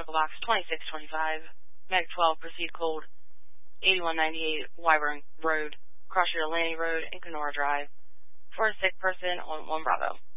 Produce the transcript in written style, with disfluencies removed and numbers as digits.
Medical Box 2625, Medic 12, proceed cold, 8198 Wyvern Road, Cross Atlantic Road, and Kenora Drive, for a sick person on 1 Bravo.